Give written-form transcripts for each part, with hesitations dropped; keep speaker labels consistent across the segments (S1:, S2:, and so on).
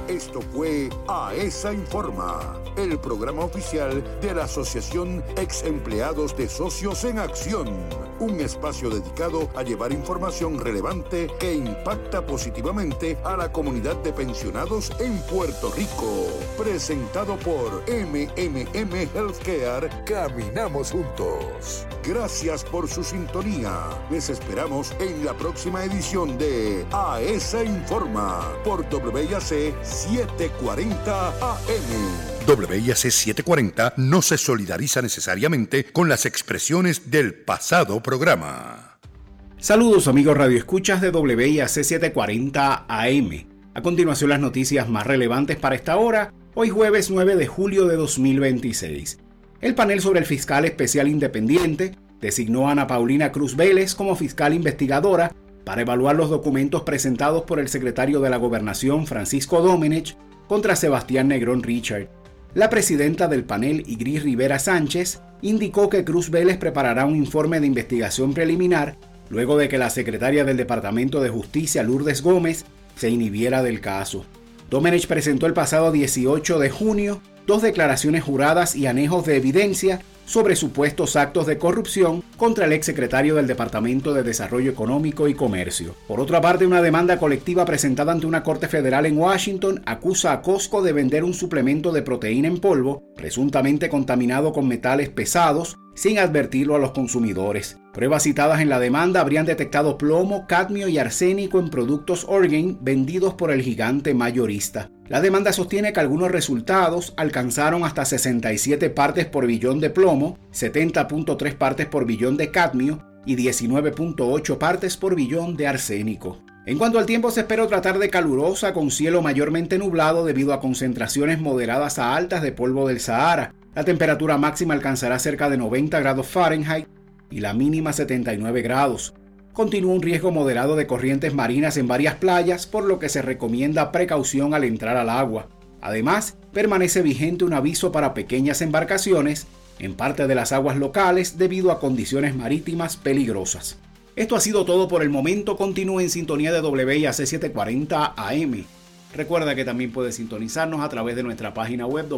S1: Esto fue AESA Informa, el programa oficial de la Asociación Ex Empleados de Socios en Acción. Un espacio dedicado a llevar información relevante que impacta positivamente a la comunidad de pensionados en Puerto Rico. Presentado por MMM Healthcare. Caminamos juntos. Gracias por su sintonía. Les esperamos en la próxima edición de AESA Informa por WIAC 740 AM. WIAC 740 no se solidariza necesariamente con las expresiones del pasado programa.
S2: Saludos amigos radioescuchas de WIAC 740 AM. A continuación las noticias más relevantes para esta hora, hoy jueves 9 de julio de 2026. El panel sobre el fiscal especial independiente designó a Ana Paulina Cruz Vélez como fiscal investigadora para evaluar los documentos presentados por el secretario de la Gobernación, Francisco Domenech, contra Sebastián Negrón Richard. La presidenta del panel, Igris Rivera Sánchez, indicó que Cruz Vélez preparará un informe de investigación preliminar luego de que la secretaria del Departamento de Justicia, Lourdes Gómez, se inhibiera del caso. Domenech presentó el pasado 18 de junio 2 declaraciones juradas y anejos de evidencia sobre supuestos actos de corrupción contra el exsecretario del Departamento de Desarrollo Económico y Comercio. Por otra parte, una demanda colectiva presentada ante una corte federal en Washington acusa a Costco de vender un suplemento de proteína en polvo, presuntamente contaminado con metales pesados, sin advertirlo a los consumidores. Pruebas citadas en la demanda habrían detectado plomo, cadmio y arsénico en productos Orgain vendidos por el gigante mayorista. La demanda sostiene que algunos resultados alcanzaron hasta 67 partes por billón de plomo, 70.3 partes por billón de cadmio y 19.8 partes por billón de arsénico. En cuanto al tiempo, se espera otra tarde calurosa con cielo mayormente nublado debido a concentraciones moderadas a altas de polvo del Sahara. La temperatura máxima alcanzará cerca de 90 grados Fahrenheit y la mínima 79 grados. Continúa un riesgo moderado de corrientes marinas en varias playas, por lo que se recomienda precaución al entrar al agua. Además, permanece vigente un aviso para pequeñas embarcaciones en parte de las aguas locales debido a condiciones marítimas peligrosas. Esto ha sido todo por el momento. Continúe en sintonía de WIAC 740 AM. Recuerda que también puedes sintonizarnos a través de nuestra página web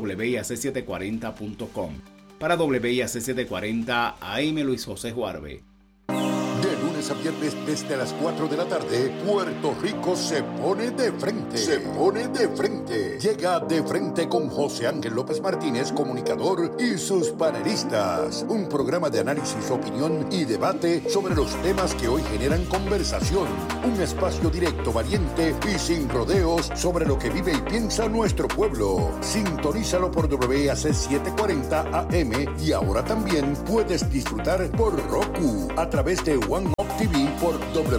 S2: wiac740.com. Para WIAC 740 AM, Luis José Juarbe.
S1: De lunes a viernes desde las 4 de la tarde, Puerto Rico se pone de frente. Se pone de frente. Llega De Frente con José Ángel López Martínez, comunicador, y sus panelistas. Un programa de análisis, opinión y debate sobre los temas que hoy generan conversación. Un espacio directo, valiente y sin rodeos sobre lo que vive y piensa nuestro pueblo. Sintonízalo por WIAC 740 AM y ahora también puedes disfrutar por Roku a través de One Up TV por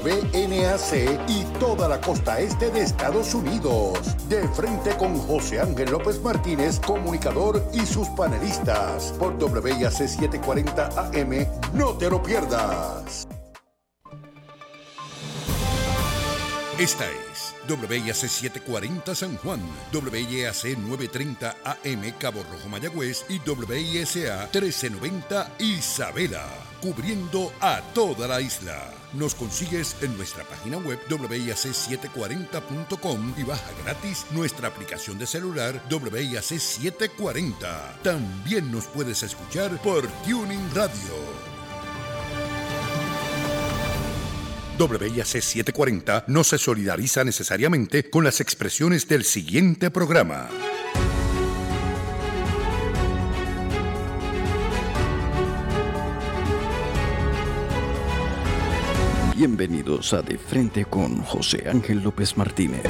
S1: WNAC y toda la costa este de Estados Unidos. De Frente con José Ángel López Martínez, comunicador, y sus panelistas por WIAC 740 AM. No te lo pierdas. Esta es WIAC 740 San Juan, WIAC 930 AM Cabo Rojo Mayagüez y WISA 1390 Isabela, cubriendo a toda la isla. Nos consigues en nuestra página web wiac740.com y baja gratis nuestra aplicación de celular WIAC 740. También nos puedes escuchar por Tuning Radio. WIAC 740 no se solidariza necesariamente con las expresiones del siguiente programa.
S3: Bienvenidos a De Frente con José Ángel López Martínez.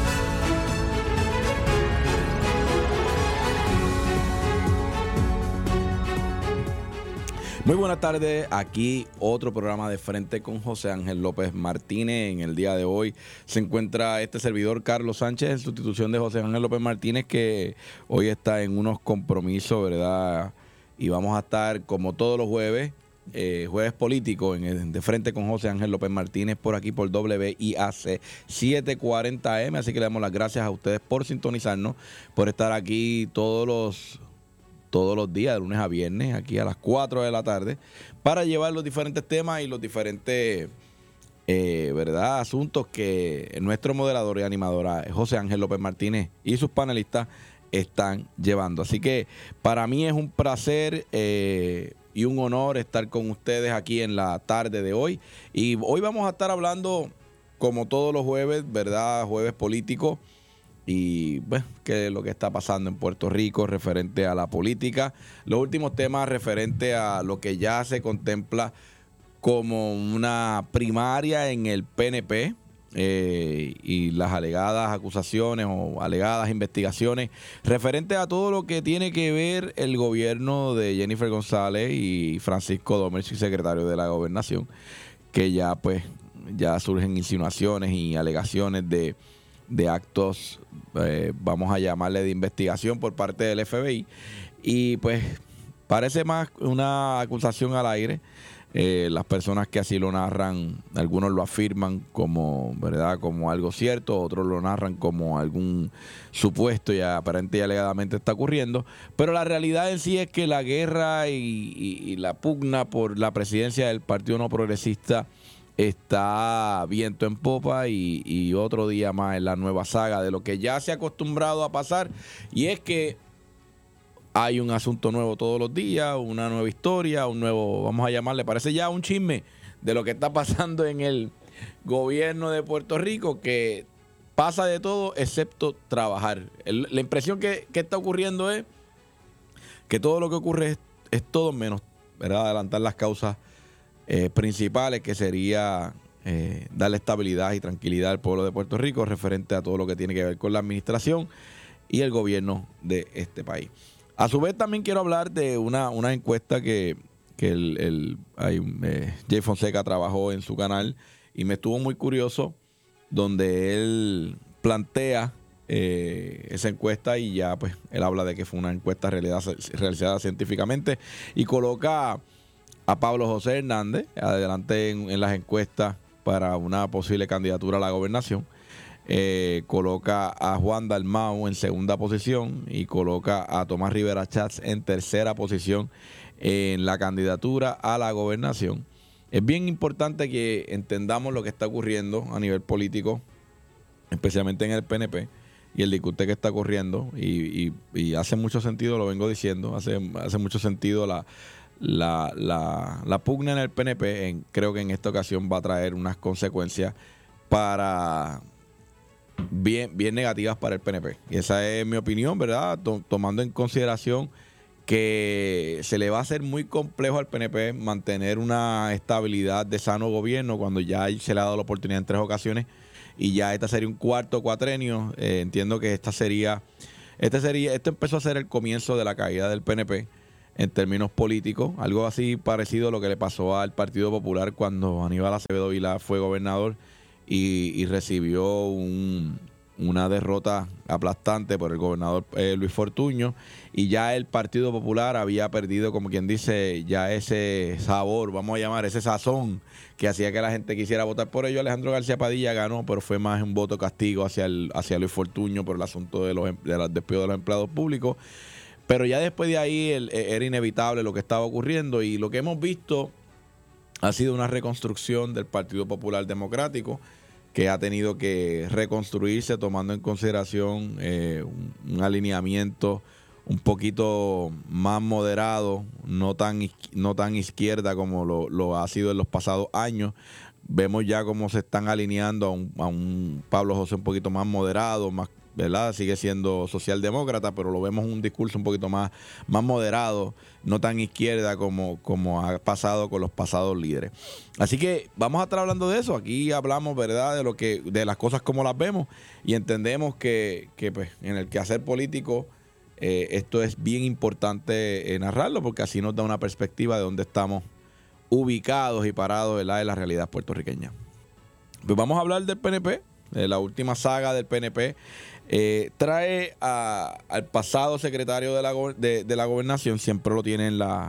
S4: Muy buenas tardes, aquí otro programa De Frente con José Ángel López Martínez. En el día de hoy se encuentra este servidor Carlos Sánchez en sustitución de José Ángel López Martínez, que hoy está en unos compromisos, ¿verdad? Y vamos a estar como todos los jueves, jueves políticos, De Frente con José Ángel López Martínez por aquí por WIAC 740 AM. Así que le damos las gracias a ustedes por sintonizarnos, por estar aquí todos los días, de lunes a viernes, aquí a las 4 de la tarde, para llevar los diferentes temas y los diferentes ¿verdad? Asuntos que nuestro moderador y animadora José Ángel López Martínez y sus panelistas están llevando. Así que para mí es un placer y un honor estar con ustedes aquí en la tarde de hoy. Y hoy vamos a estar hablando, como todos los jueves, ¿verdad? Jueves político. Y bueno, qué es lo que está pasando en Puerto Rico referente a la política. Los últimos temas referente a lo que ya se contempla como una primaria en el PNP y las alegadas acusaciones o alegadas investigaciones referente a todo lo que tiene que ver el gobierno de Jennifer González y Francisco Domínguez, secretario de la Gobernación, que ya pues ya surgen insinuaciones y alegaciones de actos, vamos a llamarle de investigación por parte del FBI, y pues parece más una acusación al aire. Las personas que así lo narran, algunos lo afirman como, ¿verdad?, como algo cierto, otros lo narran como algún supuesto y aparente y alegadamente está ocurriendo, pero la realidad en sí es que la guerra y la pugna por la presidencia del Partido No Progresista está viento en popa y otro día más en la nueva saga de lo que ya se ha acostumbrado a pasar, y es que hay un asunto nuevo todos los días, una nueva historia, un nuevo, vamos a llamarle, parece ya un chisme de lo que está pasando en el gobierno de Puerto Rico, que pasa de todo excepto trabajar. La impresión que está ocurriendo es que todo lo que ocurre es todo menos, ¿verdad?, adelantar las causas principales, que sería darle estabilidad y tranquilidad al pueblo de Puerto Rico referente a todo lo que tiene que ver con la administración y el gobierno de este país. A su vez también quiero hablar de una encuesta que Jay Fonseca trabajó en su canal y me estuvo muy curioso, donde él plantea esa encuesta y ya pues él habla de que fue una encuesta realizada científicamente y coloca a Pablo José Hernández adelante en las encuestas para una posible candidatura a la gobernación. Coloca a Juan Dalmau en segunda posición y coloca a Tomás Rivera Schatz en tercera posición en la candidatura a la gobernación. Es bien importante que entendamos lo que está ocurriendo a nivel político, especialmente en el PNP, y el discurso que está ocurriendo, y hace mucho sentido, lo vengo diciendo, hace mucho sentido la pugna en el PNP. Creo que en esta ocasión va a traer unas consecuencias bien negativas para el PNP. Y esa es mi opinión, ¿verdad? Tomando en consideración que se le va a hacer muy complejo al PNP mantener una estabilidad de sano gobierno cuando ya se le ha dado la oportunidad en 3 ocasiones y ya esta sería un cuarto cuatrenio. Entiendo que esto empezó a ser el comienzo de la caída del PNP en términos políticos, algo así parecido a lo que le pasó al Partido Popular cuando Aníbal Acevedo Vilá fue gobernador y recibió una derrota aplastante por el gobernador Luis Fortuño, y ya el Partido Popular había perdido, como quien dice, ya ese sabor, vamos a llamar, ese sazón que hacía que la gente quisiera votar por ello. Alejandro García Padilla ganó, pero fue más un voto castigo hacia Luis Fortuño por el asunto de los despidos de los empleados públicos. Pero ya después de ahí era inevitable lo que estaba ocurriendo, y lo que hemos visto ha sido una reconstrucción del Partido Popular Democrático, que ha tenido que reconstruirse tomando en consideración un alineamiento un poquito más moderado, no tan izquierda como lo ha sido en los pasados años. Vemos ya cómo se están alineando a un Pablo José un poquito más moderado, más, ¿verdad? Sigue siendo socialdemócrata, pero lo vemos un discurso un poquito más moderado, no tan izquierda como ha pasado con los pasados líderes. Así que vamos a estar hablando de eso. Aquí hablamos, ¿verdad?, de las cosas como las vemos, y entendemos que pues, en el quehacer político esto es bien importante narrarlo, porque así nos da una perspectiva de dónde estamos ubicados y parados, ¿verdad?, en la realidad puertorriqueña. Pues vamos a hablar del PNP, de la última saga del PNP. Trae al pasado secretario de la gobernación, siempre lo tiene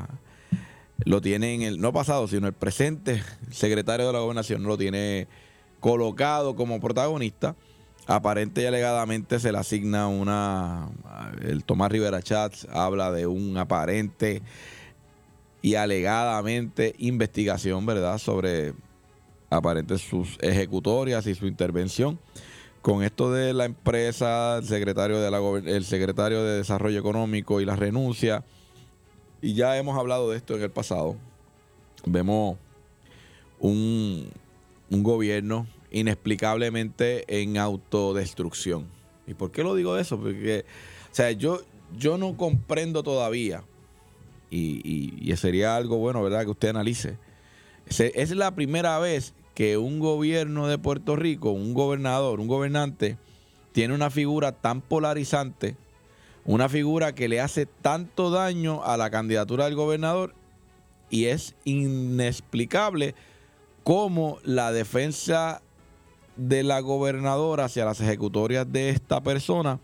S4: en el no pasado, sino el presente secretario de la gobernación, lo tiene colocado como protagonista. Aparente y alegadamente se le asigna el Tomás Rivera Schatz habla de un aparente y alegadamente investigación, ¿verdad?, sobre aparentes sus ejecutorias y su intervención con esto de la empresa, el secretario de Desarrollo Económico y la renuncia. Y ya hemos hablado de esto en el pasado. Vemos un gobierno inexplicablemente en autodestrucción. ¿Y por qué lo digo eso? Porque, o sea, yo no comprendo todavía, y sería algo bueno, ¿verdad?, que usted analice. Es la primera vez que un gobierno de Puerto Rico, un gobernante, tiene una figura tan polarizante, una figura que le hace tanto daño a la candidatura del gobernador, y es inexplicable cómo la defensa de la gobernadora hacia las ejecutorias de esta persona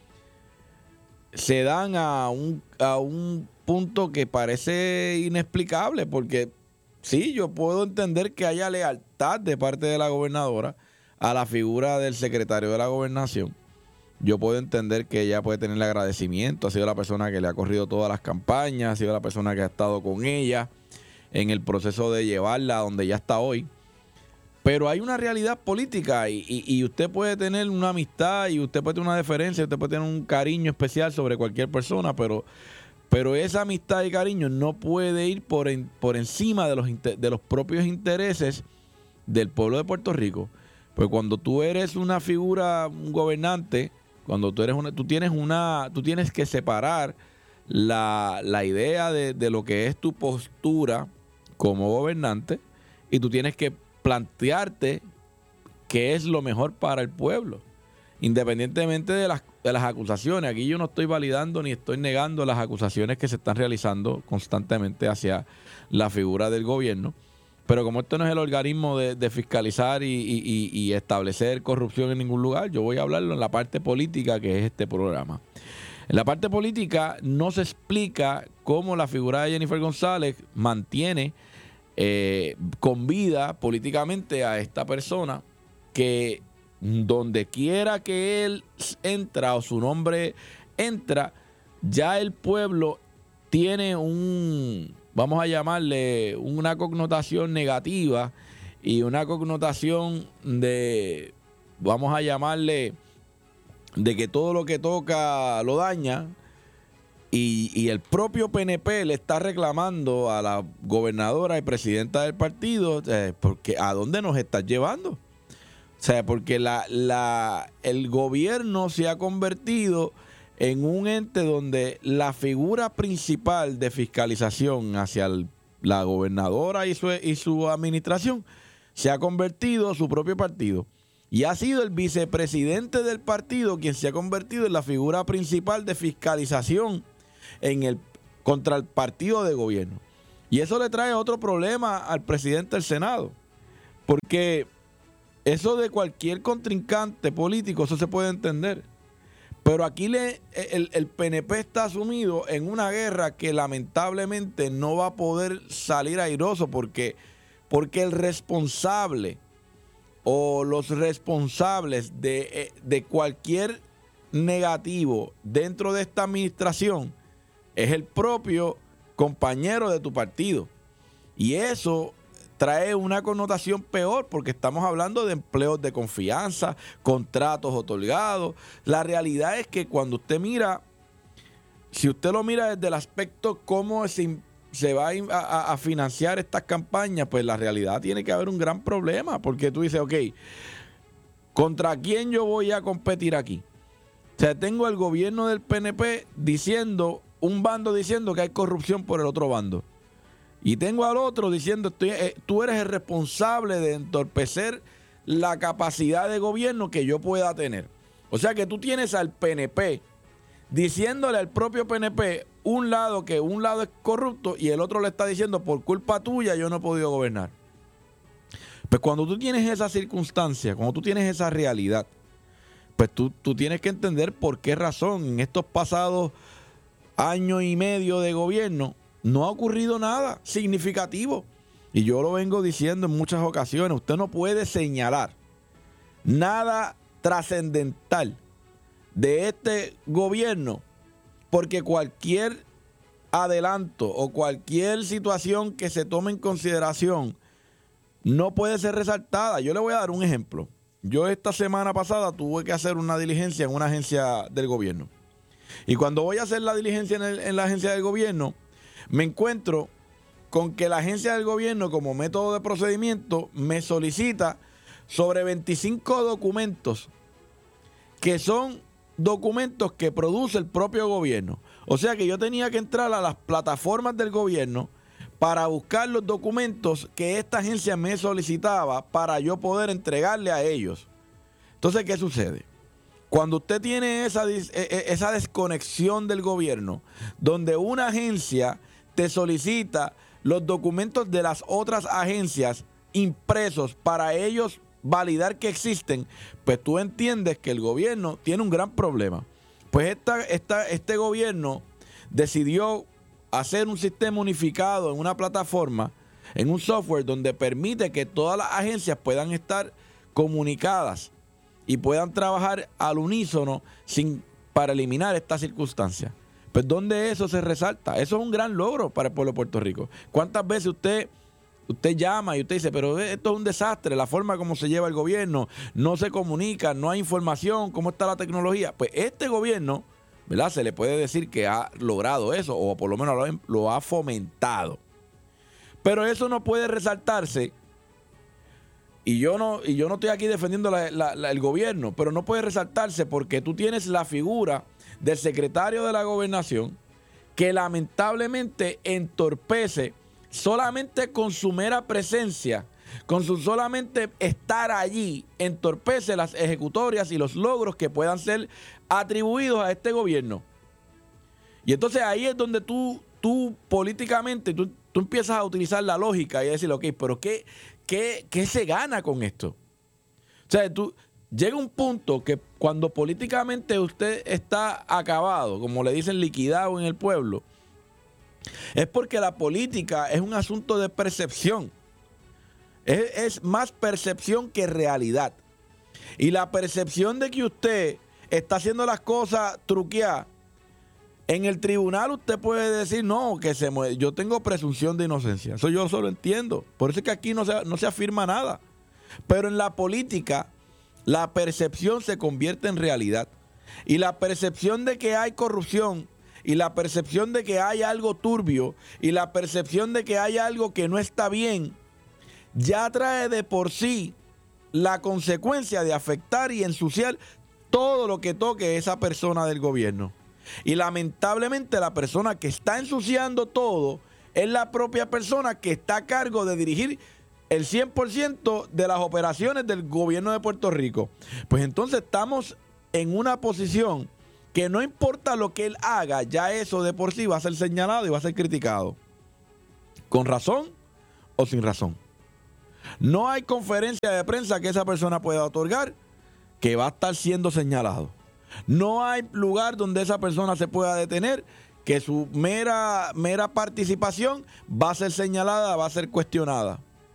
S4: se dan a un punto que parece inexplicable, porque sí, yo puedo entender que haya lealtad de parte de la gobernadora a la figura del secretario de la gobernación. Yo puedo entender que ella puede tener el agradecimiento, ha sido la persona que le ha corrido todas las campañas, ha sido la persona que ha estado con ella en el proceso de llevarla a donde ya está hoy. Pero hay una realidad política y usted puede tener una amistad y usted puede tener una deferencia, usted puede tener un cariño especial sobre cualquier persona, pero esa amistad y cariño no puede ir por encima de los propios intereses del pueblo de Puerto Rico. Pues cuando tú eres una figura, un gobernante, cuando tú tienes que separar la idea de lo que es tu postura como gobernante, y tú tienes que plantearte qué es lo mejor para el pueblo, independientemente de las acusaciones. Aquí yo no estoy validando ni estoy negando las acusaciones que se están realizando constantemente hacia la figura del gobierno, pero como esto no es el organismo de fiscalizar y establecer corrupción en ningún lugar, yo voy a hablarlo en la parte política, que es este programa. En la parte política no se explica cómo la figura de Jennifer González mantiene con vida políticamente a esta persona, que donde quiera que él entra o su nombre entra, ya el pueblo tiene vamos a llamarle, una connotación negativa y una connotación vamos a llamarle, de que todo lo que toca lo daña. Y el propio PNP le está reclamando a la gobernadora y presidenta del partido, porque ¿a dónde nos estás llevando? O sea, porque el gobierno se ha convertido en un ente donde la figura principal de fiscalización hacia la gobernadora y su administración se ha convertido en su propio partido. Y ha sido el vicepresidente del partido quien se ha convertido en la figura principal de fiscalización contra el partido de gobierno. Y eso le trae otro problema al presidente del Senado, porque eso de cualquier contrincante político, eso se puede entender, pero aquí el PNP está sumido en una guerra que lamentablemente no va a poder salir airoso, porque el responsable o los responsables de cualquier negativo dentro de esta administración es el propio compañero de tu partido. Y eso trae una connotación peor, porque estamos hablando de empleos de confianza, contratos otorgados. La realidad es que cuando usted mira, si usted lo mira desde el aspecto cómo se va a financiar estas campañas, pues la realidad tiene que haber un gran problema, porque tú dices, ok, ¿contra quién yo voy a competir aquí? O sea, tengo el gobierno del PNP diciendo, un bando diciendo que hay corrupción por el otro bando, y tengo al otro diciendo, tú eres el responsable de entorpecer la capacidad de gobierno que yo pueda tener. O sea que tú tienes al PNP diciéndole al propio PNP un lado es corrupto, y el otro le está diciendo, por culpa tuya yo no he podido gobernar. Pues cuando tú tienes esa circunstancia, cuando tú tienes esa realidad, pues tú tienes que entender por qué razón en estos pasados año y medio de gobierno no ha ocurrido nada significativo. Y yo lo vengo diciendo en muchas ocasiones, usted no puede señalar nada trascendental de este gobierno, porque cualquier adelanto o cualquier situación que se tome en consideración no puede ser resaltada. Yo le voy a dar un ejemplo. Yo esta semana pasada tuve que hacer una diligencia en una agencia del gobierno. Y cuando voy a hacer la diligencia en la agencia del gobierno, me encuentro con que la agencia del gobierno, como método de procedimiento, me solicita sobre 25 documentos que son documentos que produce el propio gobierno. O sea que yo tenía que entrar a las plataformas del gobierno para buscar los documentos que esta agencia me solicitaba para yo poder entregarle a ellos. Entonces, ¿qué sucede? Cuando usted tiene esa desconexión del gobierno, donde una agencia te solicita los documentos de las otras agencias impresos para ellos validar que existen, pues tú entiendes que el gobierno tiene un gran problema. Pues este gobierno decidió hacer un sistema unificado en una plataforma, en un software donde permite que todas las agencias puedan estar comunicadas y puedan trabajar al unísono para eliminar esta circunstancia. Pues ¿dónde eso se resalta? Eso es un gran logro para el pueblo de Puerto Rico. ¿Cuántas veces usted llama y usted dice, pero esto es un desastre, la forma como se lleva el gobierno, no se comunica, no hay información, cómo está la tecnología? Pues este gobierno, ¿verdad?, se le puede decir que ha logrado eso, o por lo menos lo ha fomentado. Pero eso no puede resaltarse, y yo no estoy aquí defendiendo el gobierno, pero no puede resaltarse porque tú tienes la figura del secretario de la gobernación que lamentablemente entorpece solamente con su mera presencia, con su solamente estar allí, entorpece las ejecutorias y los logros que puedan ser atribuidos a este gobierno. Y entonces ahí es donde tú políticamente, tú empiezas a utilizar la lógica y a decir, ok, pero ¿qué se gana con esto? O sea, llega un punto que cuando políticamente usted está acabado, como le dicen, liquidado en el pueblo, es porque la política es un asunto de percepción. Es más percepción que realidad. Y la percepción de que usted está haciendo las cosas truqueadas, en el tribunal usted puede decir, no, yo tengo presunción de inocencia. Eso yo solo entiendo. Por eso es que aquí no se afirma nada. Pero en la política, la percepción se convierte en realidad. Y la percepción de que hay corrupción, y la percepción de que hay algo turbio, y la percepción de que hay algo que no está bien, ya trae de por sí la consecuencia de afectar y ensuciar todo lo que toque esa persona del gobierno. Y lamentablemente la persona que está ensuciando todo es la propia persona que está a cargo de dirigir el 100% de las operaciones del gobierno de Puerto Rico. Pues entonces estamos en una posición que no importa lo que él haga, ya eso de por sí va a ser señalado y va a ser criticado. ¿Con razón o sin razón? No hay conferencia de prensa que esa persona pueda otorgar que va a estar siendo señalado. No hay lugar donde esa persona se pueda detener que su mera participación va a ser señalada, va a ser cuestionada.